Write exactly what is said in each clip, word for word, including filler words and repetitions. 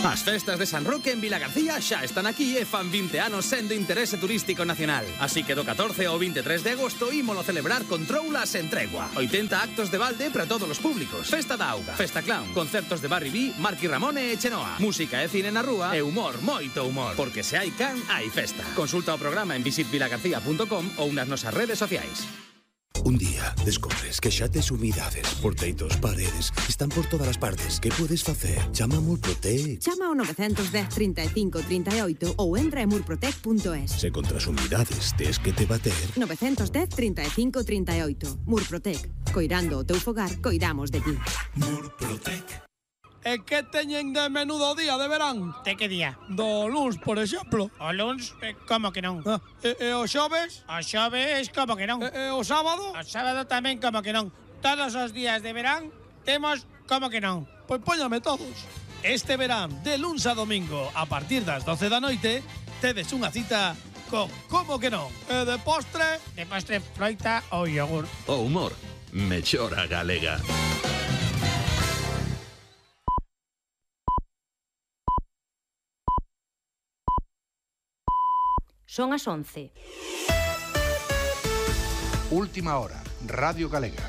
As festas de San Roque en Vilagarcía xa están aquí e fan vinte anos sendo interese turístico nacional. Así que do catorce ao veintitrés de agosto ímolo celebrar con troulas en tregua. oitenta actos de balde para todos os públicos. Festa da auga, festa clown, concertos de Barry B, Marky Ramone e Chenoa. Música e cine na rúa e humor, moito humor. Porque se hai can, hai festa. Consulta o programa en visit vilagarcía punto com ou nas nosas redes sociais. Un día descobres que xa tes humidades, porteitos, paredes, están por todas as partes. Que podes facer? Chama a Murprotec. Chama ao nove un cero, trinta e cinco, trinta e oito ou entra en murprotec punto es. Se contra as humidades tes que te bater. nove un cero, trinta e cinco, trinta e oito. Murprotec. Coirando o teu fogar, coidamos de ti. Murprotec. E que teñen de menudo día de verán? De que día? Do luns, por exemplo. O luns? Eh, como que non? Ah, e, e o xoves? O xoves, como que non? E, e o sábado? O sábado tamén, como que non? Todos os días de verán temos como que non? Pois póñame todos. Este verán, de luns a domingo, a partir das doce da noite, tedes unha cita con como que non? E de postre? De postre, froita ou yogur. O humor, mellora galega. Son as once. Última hora, Radio Galega.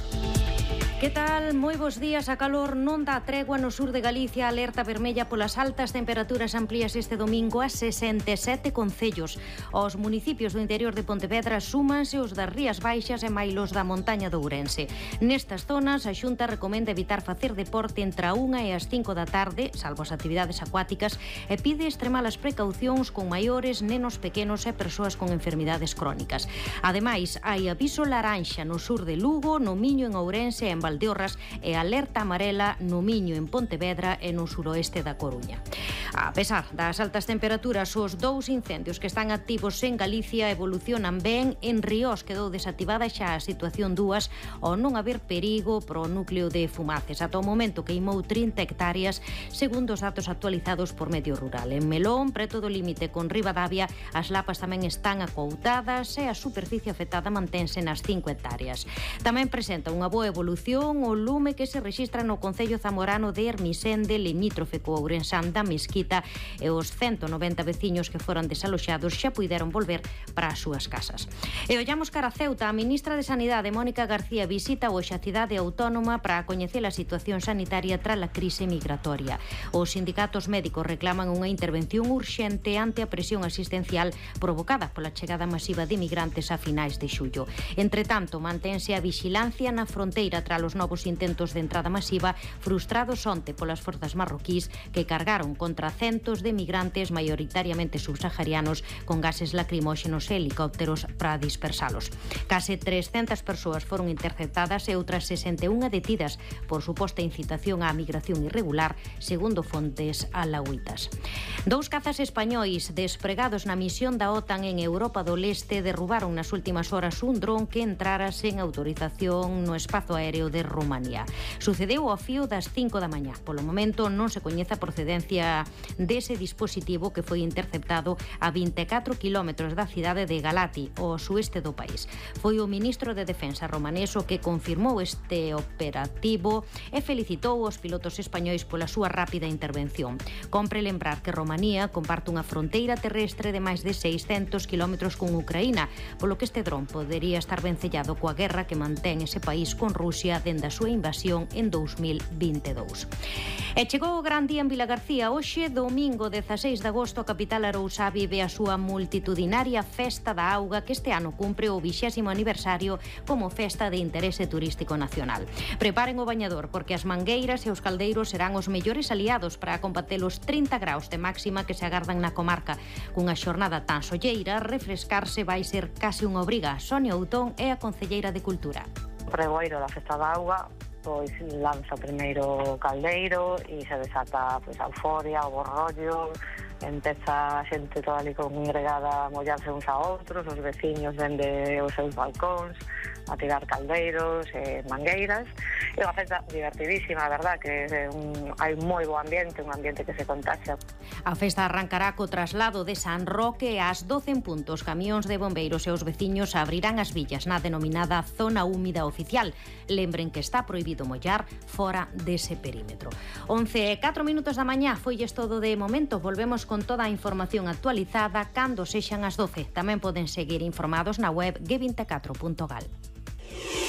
Que tal? Moi bons días. A calor non dá tregua no sur de Galicia. Alerta vermella polas altas temperaturas amplías este domingo a sesenta e sete concellos. Os municipios do interior de Pontevedra súmanse os das Rías Baixas e mailos da montaña do Ourense. Nestas zonas, a Xunta recomenda evitar facer deporte entre a unha e as cinco da tarde, salvo as actividades acuáticas, e pide extremar as precaucións con maiores, nenos pequenos e persoas con enfermidades crónicas. Ademais, hai aviso laranxa no sur de Lugo, no Miño en Ourense e en Valdeorras e alerta amarela no Miño en Pontevedra e no suroeste da Coruña. A pesar das altas temperaturas, os dous incendios que están activos en Galicia evolucionan ben. En Ríos quedou desativada xa a situación dúas ao non haber perigo pro núcleo de Fumaces. Ata o momento queimou trinta hectáreas, segundo os datos actualizados por Medio Rural. En Melón, preto do límite con Ribadavia, as lapas tamén están acoutadas e a superficie afectada mantense nas cinco hectáreas. Tamén presenta unha boa evolución o lume que se rexistra no concello zamorano de Ermisende, limítrofe co ourensán da Mesquita, e os ciento noventa veciños que foran desaloxados xa puideron volver para as súas casas. E ollamos cara a Ceuta. A ministra de Sanidade, Mónica García, visita hoxe a cidade autónoma para coñecer a situación sanitaria tras a crise migratoria. Os sindicatos médicos reclaman unha intervención urxente ante a presión asistencial provocada pola chegada masiva de migrantes a finais de xullo. Entre tanto, mantense a vixilancia na fronteira tras os novos intentos de entrada masiva frustrados onte polas forzas marroquís que cargaron contra centos de migrantes maioritariamente subsaharianos con gases lacrimóxenos e helicópteros para dispersalos. Case trescentas persoas foron interceptadas e outras sesenta e unha detidas por suposta incitación á migración irregular, segundo fontes alauitas. Dous cazas españois despregados na misión da OTAN en Europa do Leste derrubaron nas últimas horas un dron que entrara sen autorización no espazo aéreo de Rumanía. Sucedeu ao fío das cinco da mañá. Polo momento non se coñece a procedencia dese dispositivo que foi interceptado a vinte e catro kilómetros da cidade de Galati, ao sueste do país. Foi o ministro de Defensa romaneso que confirmou este operativo e felicitou os pilotos españois pola súa rápida intervención. Compre lembrar que Romanía comparte unha fronteira terrestre de máis de seiscentos kilómetros con Ucraína, polo que este dron podería estar vencellado coa guerra que mantén ese país con Rusia dende a súa invasión en dous mil vinte e dous. E chegou o gran día en Vilagarcía. Hoxe, domingo dezaseis de agosto, a capital arousá vive a súa multitudinaria Festa da Auga, que este ano cumpre o vixésimo aniversario como festa de interese turístico nacional. Preparen o bañador, porque as mangueiras e os caldeiros serán os mellores aliados para combater os trinta graus de máxima que se agardan na comarca. Cunha xornada tan solleira, refrescarse vai ser case unha obriga. Sonia Outón é a concelleira de Cultura. O pregoeiro da Festa da Auga pois lanza primeiro caldeiro e se desata pois a euforia, o borrollo, empeza a xente toda ali congregada a mollarse uns a outros, os veciños dende os seus balcóns, a tirar caldeiros, eh, mangueiras, e unha festa divertidísima, a verdad, que é un, hai moi bo ambiente, un ambiente que se contagia. A festa arrancará co traslado de San Roque ás doce en puntos. Camións de bombeiros e os veciños abrirán as villas na denominada zona húmida oficial. Lembren que está prohibido mollar fora dese perímetro. once e catro minutos da mañá, foilles todo de momento. Volvemos con toda a información actualizada cando sexan as doce. Tamén poden seguir informados na web ge vinte e catro punto gal.